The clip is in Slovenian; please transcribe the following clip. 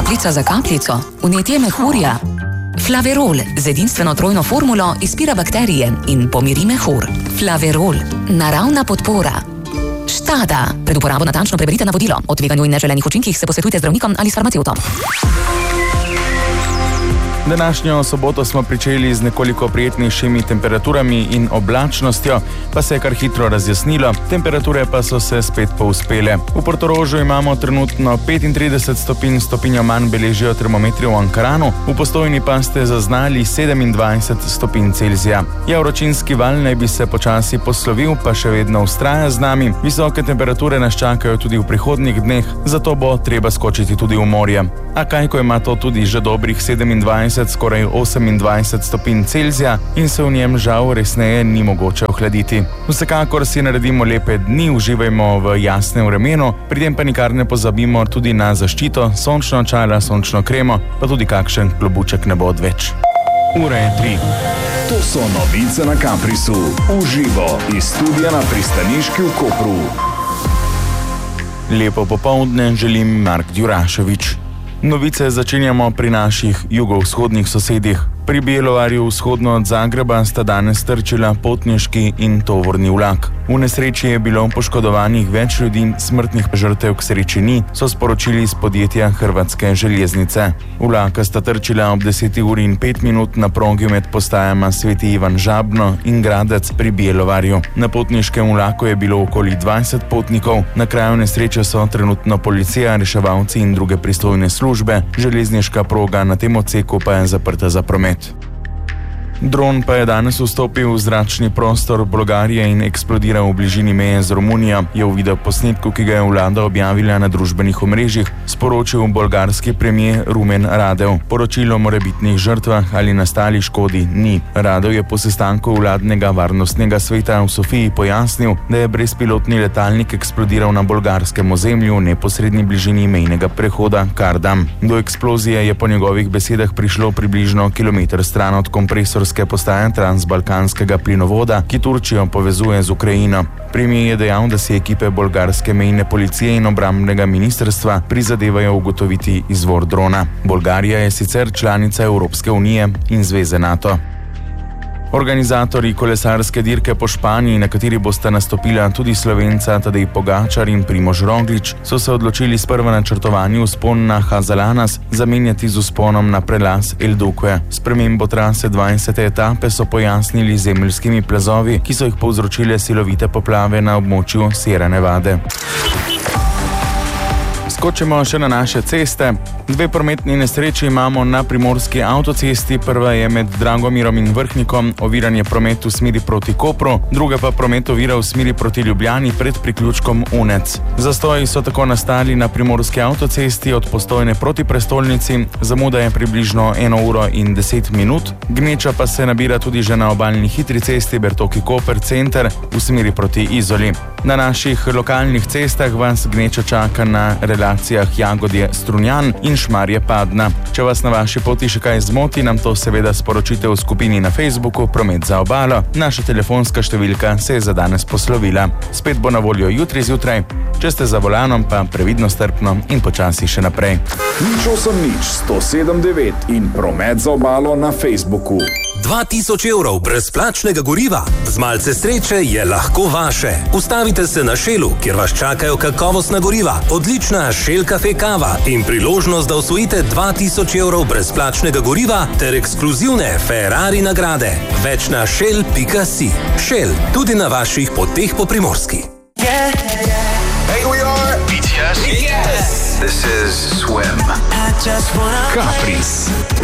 Kapljica za kapljico, vnetje mehurja. Flaverol z edinstveno trojno formulo izpira bakterije in pomiri mehur. Flaverol, naravna podpora. Štada. Pred uporabo natančno preberite navodilo. O tveganju in neželenih učinkih se posvetujte z zdravnikom ali s farmacevtom. Današnjo soboto smo pričeli z nekoliko prijetnejšimi temperaturami in oblačnostjo, pa se je kar hitro razjasnilo, temperature pa so se spet povzpele. V Portorožu imamo trenutno 35 stopinj, stopinjo manj beležijo termometri v Ankaranu, v Postojni pa ste zaznali 27 stopinj Celzija. Vročinski val naj bi se počasi poslovil, pa še vedno vztraja z nami. Visoke temperature nas čakajo tudi v prihodnjih dneh, zato bo treba skočiti tudi v morje. A kaj, ko ima to tudi že dobrih 27, skoraj 28 stopinj Celzija in se v njem žal resneje ni mogoče ohladiti. Vsekakor si naredimo lepe dni, uživajmo v jasnem vremenu, pri tem pa nikar ne pozabimo tudi na zaščito, sončno očala, sončno kremo, pa tudi kakšen klobuček ne bo odveč. Ura je 3. To so novice na Caprisu, uživo iz studia na Pristaniški v Kopru. Lepo popoldne želim Mark Djuraševič. Novice začenjamo pri naših jugovzhodnih sosedih. Pri Bjelovarju vzhodno od Zagreba sta danes trčila potniški in tovorni vlak. V nesreči je bilo poškodovanih več ljudi, smrtnih žrtev k sreči ni, so sporočili iz podjetja Hrvatske železnice. Vlaka sta trčila ob 10:05 na progi med postajama Sveti Ivan Žabno in Gradec pri Bjelovarju. Na potniškem vlaku je bilo okoli 20 potnikov, na kraju nesreče so trenutno policija, reševalci in druge pristojne službe, železniška proga na tem odseku pa je zaprta za promet. Dron pa je danes vstopil v zračni prostor Bolgarije in eksplodiral v bližini meje z Romunijo, je v videoposnetku, ki ga je vlada objavila na družbenih omrežjih, sporočil bolgarski premier Rumen Radev. Poročilo o morebitnih žrtvah ali nastali škodi ni. Radev je po sestanku vladnega varnostnega sveta v Sofiji pojasnil, da je brezpilotni letalnik eksplodiral na bolgarskem ozemlju v neposredni bližini mejnega prehoda Kardam. Do eksplozije je po njegovih besedah prišlo približno kilometer stran od kompresorske postaje transbalkanskega plinovoda, ki Turčijo povezuje z Ukrajino. Premier je dejal, da si ekipe bolgarske mejne policije in obrambnega ministrstva prizadevajo ugotoviti izvor drona. Bolgarija je sicer članica Evropske unije in Zveze NATO. Organizatorji kolesarske dirke po Španiji, na kateri bosta nastopila tudi Slovenca Tadej Pogačar in Primož Roglič, so se odločili sprva načrtovani vzpon na Hazalanas zamenjati z vzponom na prelaz El Duque. Spremembo trase 20. etape so pojasnili z zemeljskimi plazovi, ki so jih povzročile silovite poplave na območju Sierra Nevade. Skočimo še na naše ceste. Dve prometni nesreči imamo na primorski avtocesti. Prva je med Dragomirom in Vrhnikom, oviranje prometu v smeri proti Kopru, druga pa promet ovira v smeri proti Ljubljani pred priključkom Unec. Zastoji so tako nastali na primorski avtocesti od Postojne proti prestolnici, zamuda je približno 1 uro in 10 minut, gneča pa se nabira tudi že na obalni hitri cesti Bertoki-Koper center v smeri proti Izoli. Na naših lokalnih cestah vas gneča čaka na relacijah Jagodje-Strunjan in Šmarje-Padna. Če vas na vaši poti še kaj zmoti, nam to seveda sporočite v skupini na Facebooku Promet za obalo. Naša telefonska številka se je za danes poslovila. Spet bo na voljo jutri zjutraj. Če ste za volanom, pa previdno, strpno in počasi še naprej. Nič 107.9 in Promet za obalo na Facebooku. 2000 evrov brezplačnega goriva. Z malce sreče je lahko vaše. Ustavite se na Shellu, kjer vas čakajo kakovostna goriva, odlična Shell Cafe kava in priložnost, da osvojite 2000 evrov brezplačnega goriva ter ekskluzivne Ferrari nagrade. Več na shell.si. Shell, tudi na vaših poteh po Primorski. Yeah, yeah. Hey, we are BTS. Yes. This is Swim. Capris.